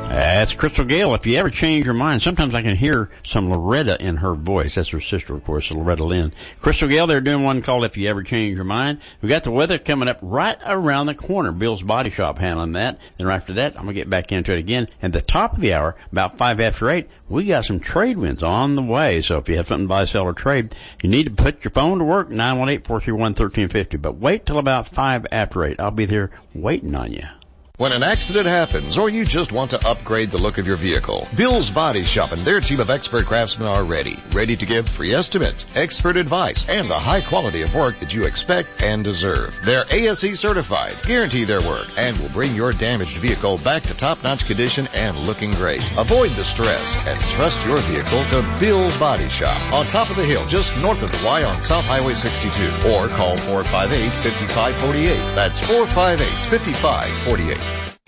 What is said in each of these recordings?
That's Crystal Gale. If you ever change your mind, sometimes I can hear some Loretta in her voice. That's her sister, of course, Loretta Lynn. Crystal Gale, they're doing one called If You Ever Change Your Mind. We got the weather coming up right around the corner. Bill's Body Shop handling that. Then right after that, I'm going to get back into it again. At the top of the hour, about 5 after 8, we got some trade winds on the way. So if you have something to buy, sell, or trade, you need to put your phone to work, 918-431-1350. But wait till about 5 after 8. I'll be there waiting on you. When an accident happens, or you just want to upgrade the look of your vehicle, Bill's Body Shop and their team of expert craftsmen are ready to give free estimates, expert advice, and the high quality of work that you expect and deserve. They're ASE certified, guarantee their work, and will bring your damaged vehicle back to top-notch condition and looking great. Avoid the stress and trust your vehicle to Bill's Body Shop on top of the hill just north of the Y on South Highway 62, or call 458-5548. That's 458-5548.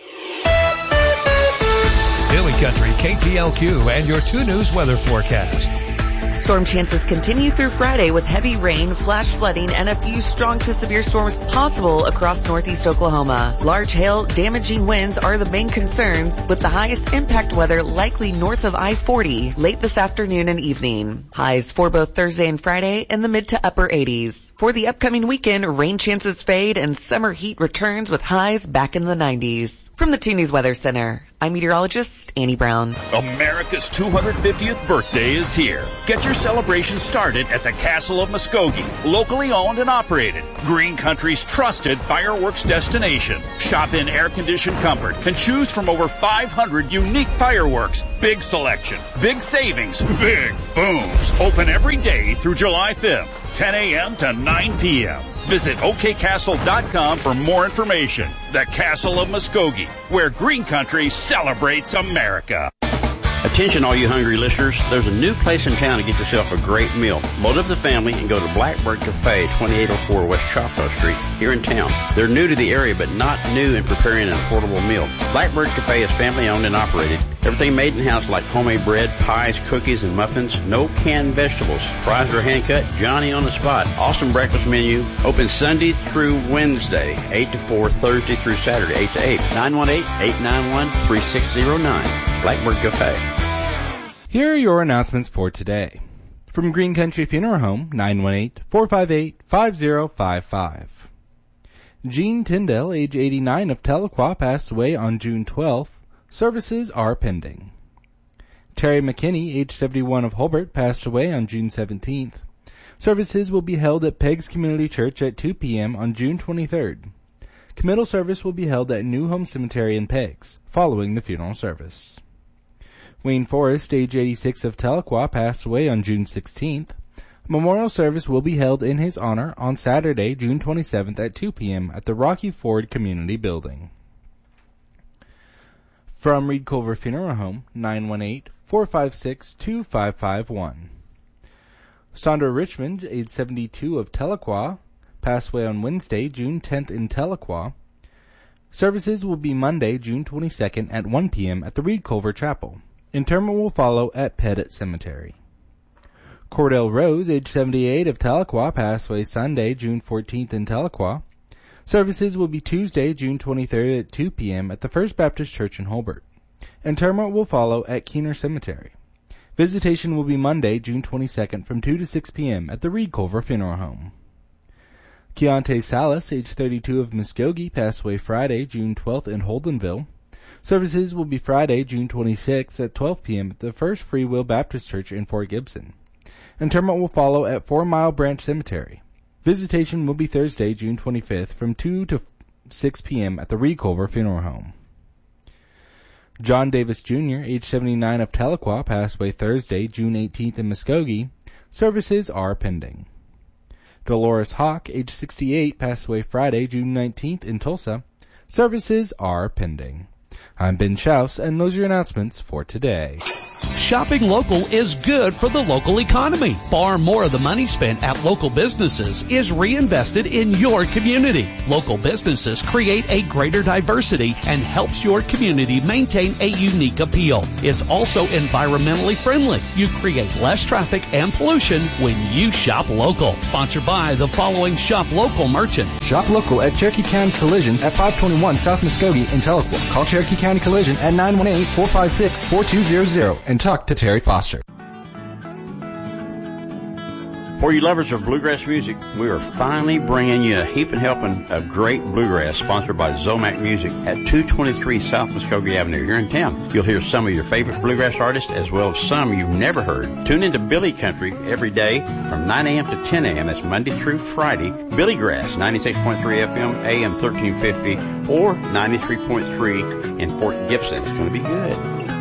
Hilly Country, KPLQ, and your 2 News weather forecast. Storm chances continue through Friday with heavy rain, flash flooding, and a few strong to severe storms possible across northeast Oklahoma. Large hail, damaging winds are the main concerns, with the highest impact weather likely north of I-40 late this afternoon and evening. Highs for both Thursday and Friday in the mid to upper 80s. For the upcoming weekend, rain chances fade and summer heat returns with highs back in the 90s. From the 2 News Weather Center, I'm meteorologist Annie Brown. America's 250th birthday is here. Get your celebration started at the Castle of Muskogee, locally owned and operated. Green Country's trusted fireworks destination. Shop in air-conditioned comfort and choose from over 500 unique fireworks. Big selection, big savings, big booms. Open every day through July 5th, 10 a.m. to 9 p.m. Visit okcastle.com for more information. The Castle of Muskogee, where Green Country celebrates America. Attention all you hungry listeners, there's a new place in town to get yourself a great meal. Load up the family and go to Blackbird Cafe, 2804 West Choctaw Street, here in town. They're new to the area, but not new in preparing an affordable meal. Blackbird Cafe is family owned and operated. Everything made in-house like homemade bread, pies, cookies, and muffins. No canned vegetables. Fries are hand-cut, Johnny on the spot. Awesome breakfast menu. Open Sunday through Wednesday, 8 to 4, Thursday through Saturday, 8 to 8. 918-891-3609. Blackbird Cafe. Here are your announcements for today. From Green Country Funeral Home, 918-458-5055. Jean Tyndall, age 89 of Tahlequah, passed away on June 12th. Services are pending. Terry McKinney, age 71 of Holbert, passed away on June 17th. Services will be held at Peggs Community Church at 2 p.m. on June 23rd. Committal service will be held at New Home Cemetery in Peggs, following the funeral service. Wayne Forrest, age 86 of Tahlequah, passed away on June 16th. A memorial service will be held in his honor on Saturday, June 27th at 2 p.m. at the Rocky Ford Community Building. From Reed Culver Funeral Home, 918-456-2551. Sandra Richmond, age 72 of Tahlequah, passed away on Wednesday, June 10th in Tahlequah. Services will be Monday, June 22nd at 1 p.m. at the Reed Culver Chapel. Interment will follow at Pettit Cemetery. Cordell Rose, age 78 of Tahlequah, passed away Sunday, June 14th in Tahlequah. Services will be Tuesday, June 23rd at 2 p.m. at the First Baptist Church in Holbert. Interment will follow at Keener Cemetery. Visitation will be Monday, June 22nd from 2 to 6 p.m. at the Reed Culver Funeral Home. Keontae Salas, age 32 of Muskogee, passed away Friday, June 12th in Holdenville. Services will be Friday, June 26th at 12 p.m. at the First Free Will Baptist Church in Fort Gibson. Interment will follow at 4 Mile Branch Cemetery. Visitation will be Thursday, June 25th from 2 to 6 p.m. at the Reed Culver Funeral Home. John Davis Jr., age 79 of Tahlequah, passed away Thursday, June 18th in Muskogee. Services are pending. Dolores Hawk, age 68, passed away Friday, June 19th in Tulsa. Services are pending. I'm Ben Schaus, and those are your announcements for today. shopping local is good for the local economy. Far more of the money spent at local businesses is reinvested in your community. Local businesses create a greater diversity and helps your community maintain a unique appeal. It's also environmentally friendly. You create less traffic and pollution when you shop local. Sponsored by the following shop local merchants. Shop local at Cherokee County Collision at 521 South Muskogee in Tahlequah. Call Cherokee County Collision at 918-456-4200 and talk to Terry Foster. For you lovers of bluegrass music, we are finally bringing you a heaping helping of great bluegrass, sponsored by Zomac Music at 223 South Muskogee Avenue here in town. You'll hear some of your favorite bluegrass artists as well as some you've never heard. Tune into Billy Country every day from 9 a.m. to 10 a.m. That's Monday through Friday. Billy Grass, 96.3 FM, AM 1350, or 93.3 in Fort Gibson. It's going to be good.